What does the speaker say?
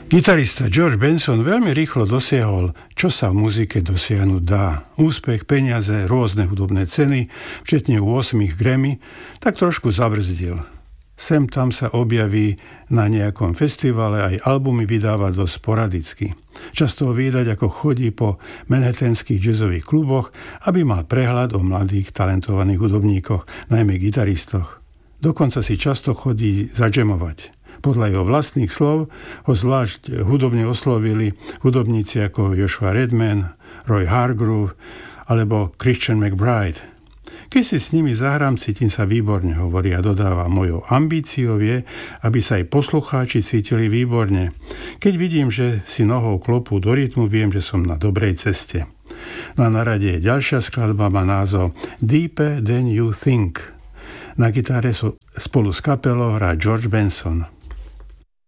Gitarista George Benson veľmi rýchlo dosiahol, čo sa v muzike dosiahnuť dá. Úspech, peniaze, rôzne hudobné ceny, včetne 8 Grammy, tak trošku zabrzdil. Sem tam sa objaví na nejakom festivale, aj albumy vydáva dosť sporadicky. Často ho vídať, ako chodí po manhattanských jazzových kluboch, aby mal prehľad o mladých, talentovaných hudobníkoch, najmä gitaristoch. Dokonca si často chodí zadžemovať. Podľa jeho vlastných slov ho zvlášť hudobne oslovili hudobníci ako Joshua Redman, Roy Hargrove alebo Christian McBride. Keď si s nimi zahrám, cítim sa výborne, hovorí a dodáva. Mojou ambíciou je, aby sa aj poslucháči cítili výborne. Keď vidím, že si nohou klopú do rytmu, viem, že som na dobrej ceste. No a na rade je ďalšia skladba, má názov Deeper Than You Think. Na gitare spolu s kapelou hrá George Benson.